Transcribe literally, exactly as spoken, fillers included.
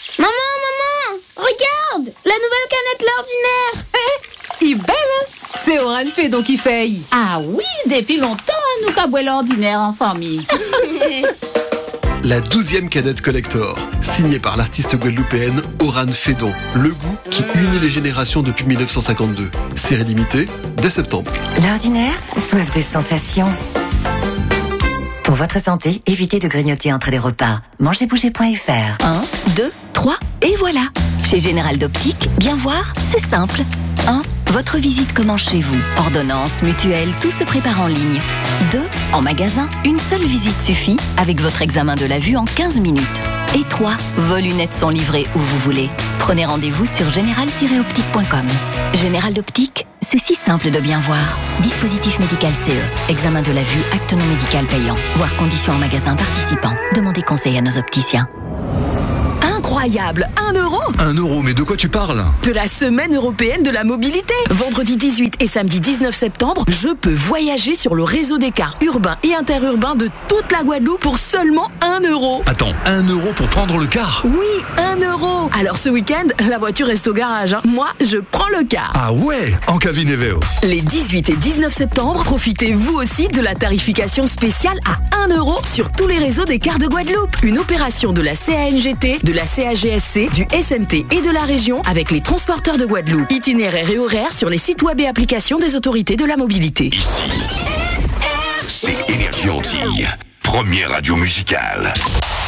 Maman, maman, regarde, la nouvelle canette l'ordinaire. Eh, il est belle, hein? C'est Oran Fédon qui fait. Ah oui, depuis longtemps, nous cabouons l'ordinaire en famille. La douzième canette collector, signée par l'artiste guadeloupéenne Oran Fédon. Le goût qui unit les générations depuis mille neuf cent cinquante-deux. Série limitée, dès septembre. L'ordinaire, soif de sensations. Pour votre santé, évitez de grignoter entre les repas. mangez bouger point f r. un, deux, trois, et voilà. Chez Général d'Optique, bien voir, c'est simple. un. Votre visite commence chez vous. Ordonnance, mutuelle, tout se prépare en ligne. deux. En magasin, une seule visite suffit avec votre examen de la vue en quinze minutes. Et trois. Vos lunettes sont livrées où vous voulez. Prenez rendez-vous sur général tiret optique point com. Général d'Optique, c'est si simple de bien voir. Dispositif médical C E. Examen de la vue, acte non médical payant. Voir conditions en magasin participant. Demandez conseil à nos opticiens. Incroyable, un euro. Un euro, mais de quoi tu parles? De la semaine européenne de la mobilité. Vendredi dix-huit et samedi dix-neuf septembre, je peux voyager sur le réseau des cars urbains et interurbains de toute la Guadeloupe pour seulement un euro. Attends, un euro pour prendre le car? Oui, un euro. Alors ce week-end, la voiture reste au garage. Hein. Moi, je prends le car. Ah ouais, en cabine Eveo. Les dix-huit et dix-neuf septembre, profitez vous aussi de la tarification spéciale à un euro sur tous les réseaux des cars de Guadeloupe. Une opération de la C A N G T, de la C A G S C, du S M T et de la région avec les transporteurs de Guadeloupe. Itinéraire et horaires sur les sites web et applications des autorités de la mobilité. Ici, c'est Énergie Antilles, première radio musicale.